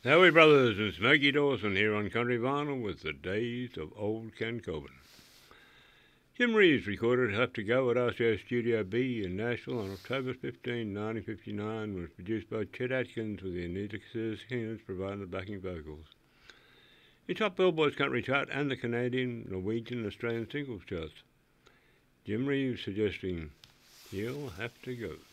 Howie Brothers and Smokey Dawson here on Country Vinyl with the days of old Ken Coburn. Jim Reeves recorded Have to Go at RCA Studio B in Nashville on October 15, 1959, was produced by Chet Atkins with the Anita Singers providing the backing vocals. It topped Billboard's country chart and the Canadian, Norwegian and Australian singles charts. Jim Reeves suggesting You'll Have to Go.